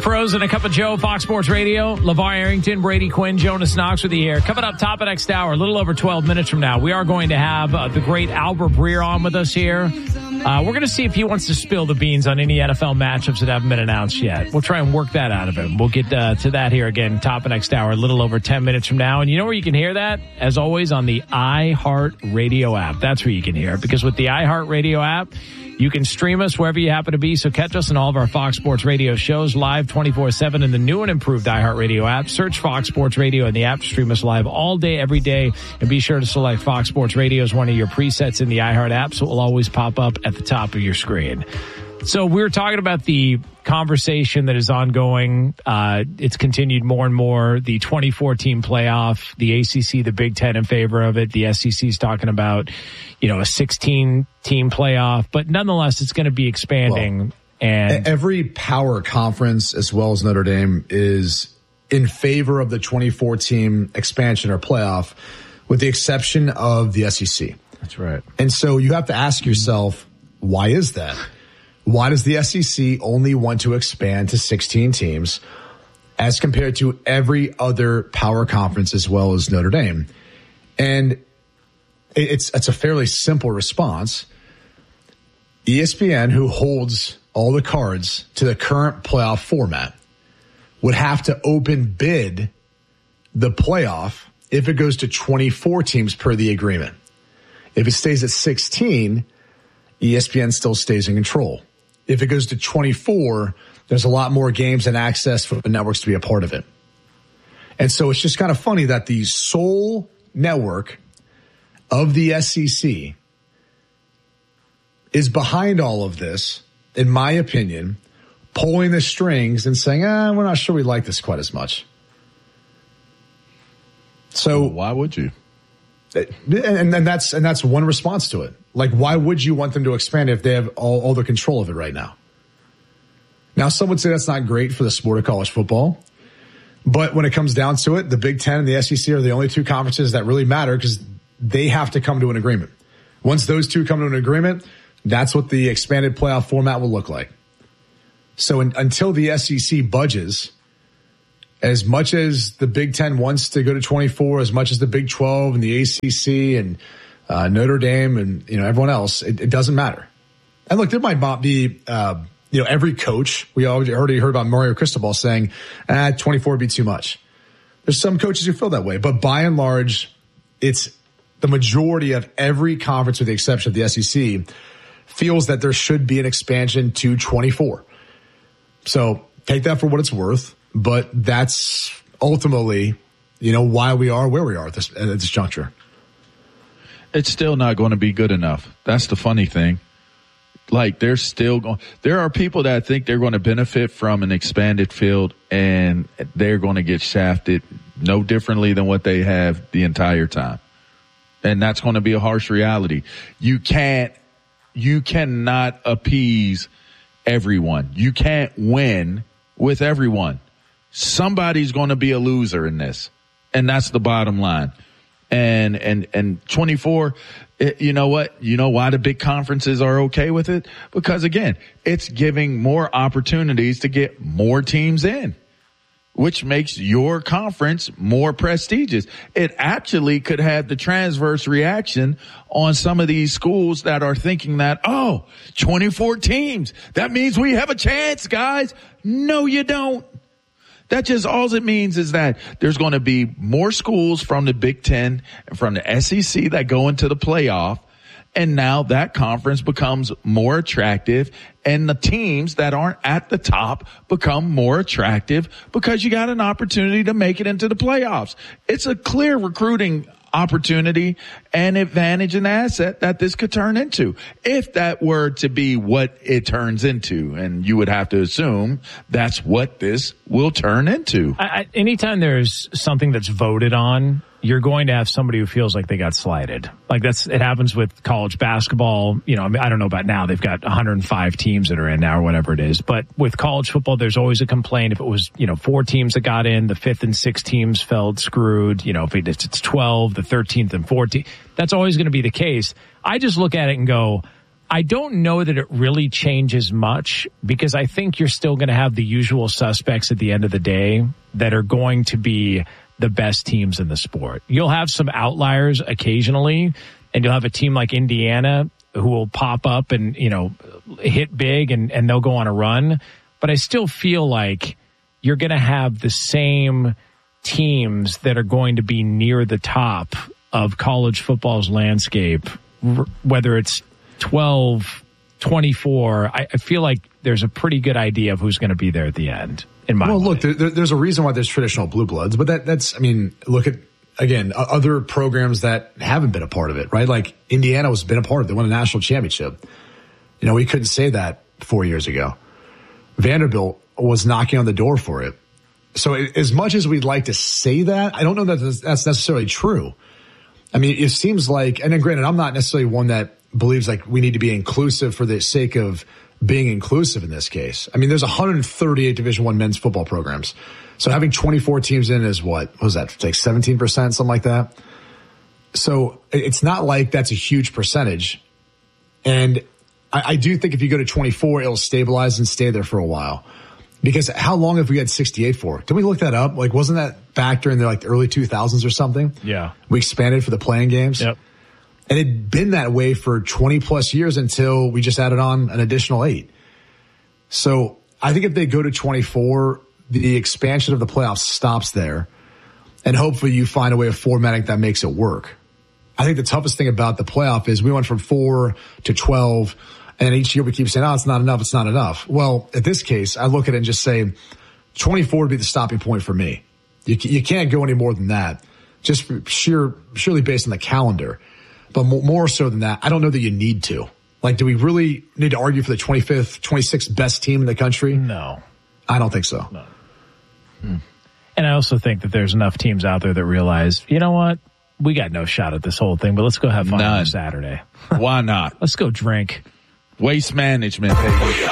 Pros and a Cup of Joe, Fox Sports Radio. LeVar Arrington, Brady Quinn, Jonas Knox with you here. Coming up top of next hour, a little over 12 minutes from now, we are going to have the great Albert Breer on with us here. We're going to see if he wants to spill the beans on any NFL matchups that haven't been announced yet. We'll try and work that out of him. We'll get to that here again, top of next hour, a little over 10 minutes from now. And you know where you can hear that? As always, on the iHeart Radio app. That's where you can hear it, because with the iHeart Radio app, you can stream us wherever you happen to be. So catch us in all of our Fox Sports Radio shows live 24/7 in the new and improved iHeartRadio app. Search Fox Sports Radio in the app to stream us live all day, every day. And be sure to select Fox Sports Radio as one of your presets in the iHeart app, so it will always pop up at the top of your screen. So we were talking about the conversation that is ongoing. It's continued more and more. The 24-team playoff, the ACC, the Big Ten in favor of it. The SEC is talking about, a 16-team playoff. But nonetheless, it's going to be expanding. Well, and every power conference, as well as Notre Dame, is in favor of the 24-team expansion or playoff, with the exception of the SEC. That's right. And so you have to ask yourself, why is that? Why does the SEC only want to expand to 16 teams as compared to every other power conference as well as Notre Dame? And it's a fairly simple response. ESPN, who holds all the cards to the current playoff format, would have to open bid the playoff if it goes to 24 teams per the agreement. If it stays at 16, ESPN still stays in control. If it goes to 24, there's a lot more games and access for the networks to be a part of it. And so it's just kind of funny that the sole network of the SEC is behind all of this, in my opinion, pulling the strings and saying, we're not sure we like this quite as much. So why would you? And that's one response to it. Like, why would you want them to expand if they have all the control of it right now? Now, some would say that's not great for the sport of college football. But when it comes down to it, the Big Ten and the SEC are the only two conferences that really matter, because they have to come to an agreement. Once those two come to an agreement, that's what the expanded playoff format will look like. So until the SEC budges, as much as the Big Ten wants to go to 24, as much as the Big 12 and the ACC and Notre Dame and everyone else, it doesn't matter. And look, there might not be every coach. We already heard about Mario Cristobal saying 24 would be too much. There's some coaches who feel that way, but by and large, it's the majority of every conference, with the exception of the SEC, feels that there should be an expansion to 24. So take that for what it's worth. But that's ultimately, why we are where we are at this juncture. It's still not going to be good enough. That's the funny thing. Like, there are people that think they're going to benefit from an expanded field, and they're going to get shafted no differently than what they have the entire time. And that's going to be a harsh reality. You cannot appease everyone. You can't win with everyone. Somebody's going to be a loser in this. And that's the bottom line. And 24, you know what? You know why the big conferences are okay with it? Because, again, it's giving more opportunities to get more teams in, which makes your conference more prestigious. It actually could have the transverse reaction on some of these schools that are thinking that, 24 teams, that means we have a chance, guys. No, you don't. That just, all it means is that there's going to be more schools from the Big Ten and from the SEC that go into the playoff. And now that conference becomes more attractive, and the teams that aren't at the top become more attractive because you got an opportunity to make it into the playoffs. It's a clear recruiting opportunity and advantage and asset that this could turn into, if that were to be what it turns into. And you would have to assume that's what this will turn into. Anytime there's something that's voted on, you're going to have somebody who feels like they got slighted. Like, it happens with college basketball. I don't know about now. They've got 105 teams that are in now, or whatever it is. But with college football, there's always a complaint. If it was, 4 teams that got in, the 5th and 6th teams felt screwed. If it's 12, the 13th and 14th, that's always going to be the case. I just look at it and go, I don't know that it really changes much because I think you're still going to have the usual suspects at the end of the day that are going to be the best teams in the sport. You'll have some outliers occasionally, and you'll have a team like Indiana who will pop up and, hit big and they'll go on a run. But I still feel like you're going to have the same teams that are going to be near the top of college football's landscape, whether it's 12, 24. I feel like there's a pretty good idea of who's going to be there at the end. Look, there's a reason why there's traditional blue bloods, but look at, again, other programs that haven't been a part of it, right? Like Indiana has been a part of it. They won a national championship. We couldn't say that 4 years ago. Vanderbilt was knocking on the door for it. So as much as we'd like to say that, I don't know that that's necessarily true. I mean, it seems like, and then granted, I'm not necessarily one that believes like we need to be inclusive for the sake of being inclusive in this case. I mean, there's 138 Division I men's football programs. So having 24 teams in is what was that? Like 17%, something like that. So it's not like that's a huge percentage. And I do think if you go to 24, it'll stabilize and stay there for a while. Because how long have we had 68 for? Did we look that up? Like, wasn't that back during the early 2000s or something? Yeah. We expanded for the playing games. Yep. And it'd been that way for 20 plus years until we just added on an additional 8. So I think if they go to 24, the expansion of the playoffs stops there. And hopefully you find a way of formatting that makes it work. I think the toughest thing about the playoff is we went from 4 to 12. And each year we keep saying, it's not enough, it's not enough. Well, in this case, I look at it and just say 24 would be the stopping point for me. You can't go any more than that, just surely based on the calendar. But more so than that, I don't know that you need to. Like, do we really need to argue for the 25th, 26th best team in the country? No. I don't think so. No. And I also think that there's enough teams out there that realize, you know what? We got no shot at this whole thing, but let's go have fun on Saturday. Why not? Let's go drink. Waste management, baby.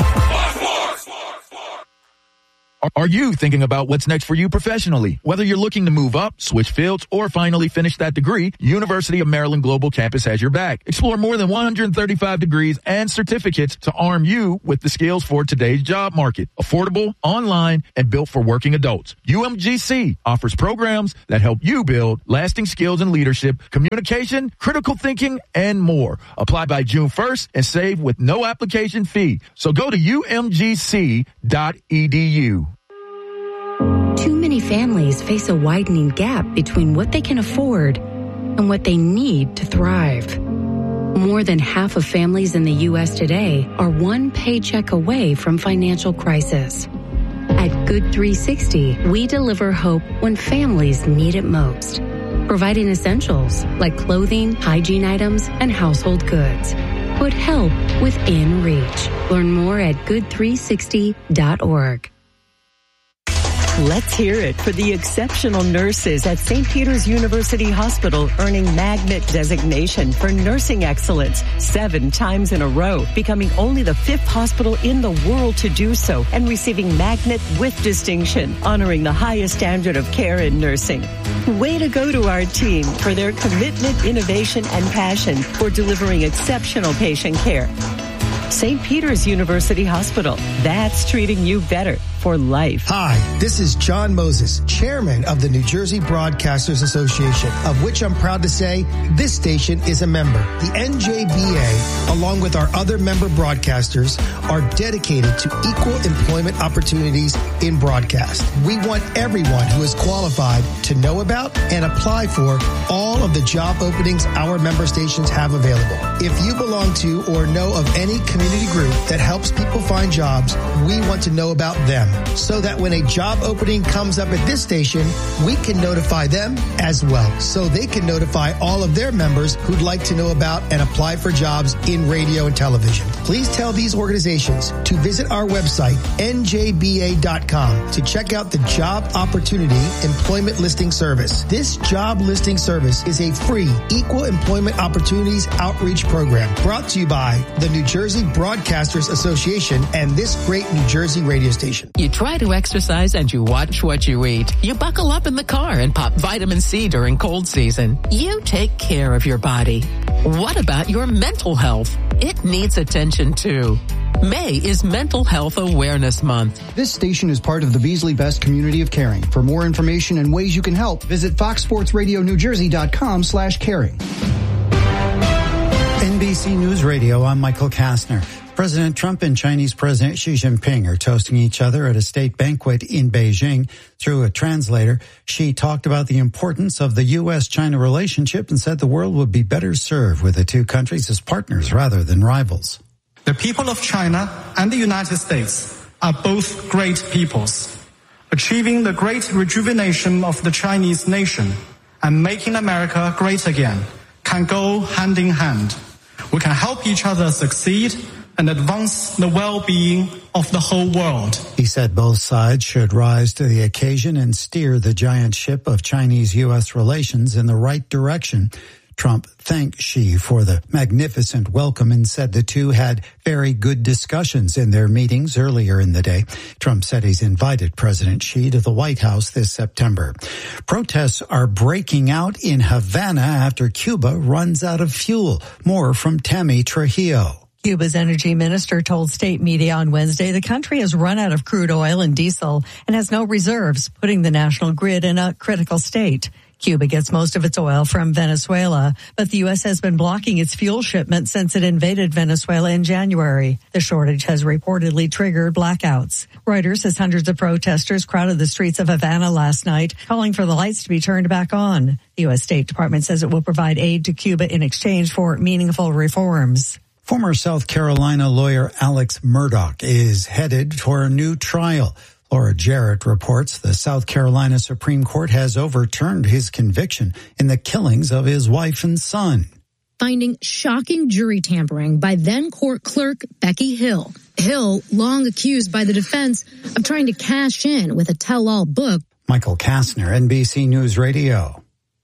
Are you thinking about what's next for you professionally? Whether you're looking to move up, switch fields, or finally finish that degree, University of Maryland Global Campus has your back. Explore more than 135 degrees and certificates to arm you with the skills for today's job market. Affordable, online, and built for working adults. UMGC offers programs that help you build lasting skills in leadership, communication, critical thinking, and more. Apply by June 1st and save with no application fee. So go to umgc.edu. Too many families face a widening gap between what they can afford and what they need to thrive. More than half of families in the U.S. today are one paycheck away from financial crisis. At Good 360, we deliver hope when families need it most, providing essentials like clothing, hygiene items, and household goods. Put help within reach. Learn more at good360.org. Let's hear it for the exceptional nurses at St. Peter's University Hospital earning Magnet designation for nursing excellence 7 times in a row, becoming only the 5th hospital in the world to do so and receiving Magnet with distinction, honoring the highest standard of care in nursing. Way to go to our team for their commitment, innovation, and passion for delivering exceptional patient care. St. Peter's University Hospital. That's treating you better for life. Hi, this is John Moses, chairman of the New Jersey Broadcasters Association, of which I'm proud to say this station is a member. The NJBA, along with our other member broadcasters, are dedicated to equal employment opportunities in broadcast. We want everyone who is qualified to know about and apply for all of the job openings our member stations have available. If you belong to or know of any community group that helps people find jobs, we want to know about them, so that when a job opening comes up at this station, we can notify them as well, so they can notify all of their members who'd like to know about and apply for jobs in radio and television. Please tell these organizations to visit our website, njba.com, to check out the Job Opportunity Employment Listing Service. This job listing service is a free Equal Employment Opportunities Outreach Program brought to you by the New Jersey Broadcasters Association and this great New Jersey radio station. You try to exercise and you watch what you eat. You buckle up in the car and pop vitamin C during cold season. You take care of your body. What about your mental health? It needs attention too. May is Mental Health Awareness Month. This station is part of the Beasley Best community of caring. For more information and ways you can help, visit foxsportsradionewjersey.com/caring. NBC News Radio, I'm Michael Kastner. President Trump and Chinese President Xi Jinping are toasting each other at a state banquet in Beijing. Through a translator, Xi talked about the importance of the U.S.-China relationship and said the world would be better served with the two countries as partners rather than rivals. The people of China and the United States are both great peoples. Achieving the great rejuvenation of the Chinese nation and making America great again can go hand in hand. We can help each other succeed and advance the well-being of the whole world. He said both sides should rise to the occasion and steer the giant ship of Chinese-U.S. relations in the right direction. Trump thanked Xi for the magnificent welcome and said the two had very good discussions in their meetings earlier in the day. Trump said he's invited President Xi to the White House this September. Protests are breaking out in Havana after Cuba runs out of fuel. More from Tammy Trujillo. Cuba's energy minister told state media on Wednesday the country has run out of crude oil and diesel and has no reserves, putting the national grid in a critical state. Cuba gets most of its oil from Venezuela, but the U.S. has been blocking its fuel shipments since it invaded Venezuela in January. The shortage has reportedly triggered blackouts. Reuters says hundreds of protesters crowded the streets of Havana last night, calling for the lights to be turned back on. The U.S. State Department says it will provide aid to Cuba in exchange for meaningful reforms. Former South Carolina lawyer Alex Murdaugh is headed for a new trial. Laura Jarrett reports the South Carolina Supreme Court has overturned his conviction in the killings of his wife and son. Finding shocking jury tampering by then court clerk Becky Hill. Hill, long accused by the defense of trying to cash in with a tell-all book. Michael Kastner, NBC News Radio.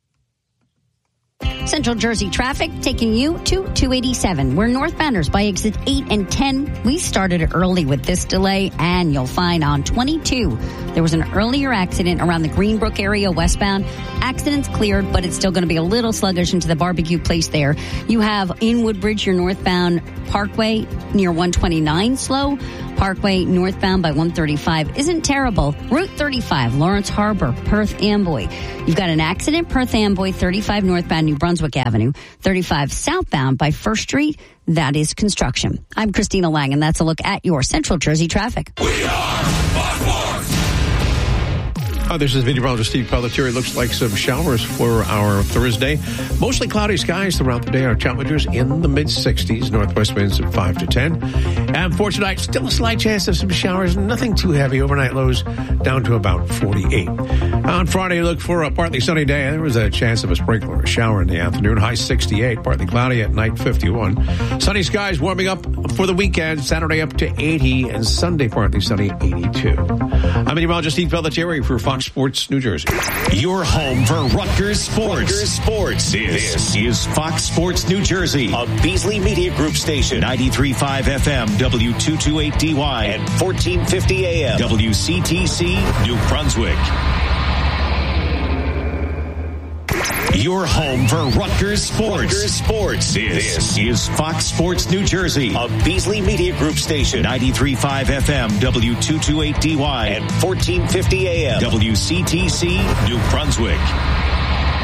Central Jersey traffic taking you to 287. We're northbounders by exit 8 and 10. We started early with this delay, and you'll find on 22 there was an earlier accident around the Greenbrook area westbound. Accident's cleared, but it's still going to be a little sluggish into the barbecue place there. You have in Woodbridge, your northbound Parkway near 129 slow. Parkway northbound by 135 isn't terrible. Route 35, Lawrence Harbor, Perth Amboy. You've got an accident, Perth Amboy, 35 northbound New Brunswick Avenue, 35 southbound by First Street. That is construction. I'm Christina Lang, and that's a look at your Central Jersey traffic. We are Fox Sports. This is meteorologist Steve Pelletier. It looks like some showers for our Thursday. Mostly cloudy skies throughout the day. Our temperatures in the mid-60s. Northwest winds at 5 to 10. And for tonight, still a slight chance of some showers. Nothing too heavy. Overnight lows down to about 48. On Friday, look for a partly sunny day. There was a chance of a sprinkle or a shower in the afternoon. High 68. Partly cloudy at night, 51. Sunny skies warming up for the weekend. Saturday up to 80. And Sunday, partly sunny, 82. I'm meteorologist Steve Pelletier for Fox Sports New Jersey. Your home for Rutgers Sports. Rutgers Sports. This is Fox Sports New Jersey, a Beasley Media Group station. 93.5 FM, W228DY, and 1450 AM, WCTC, New Brunswick. Your home for Rutgers Sports. Rutgers Sports. This is Fox Sports New Jersey, a Beasley Media Group station. 93.5 FM, W228DY, and 1450 AM, WCTC, New Brunswick.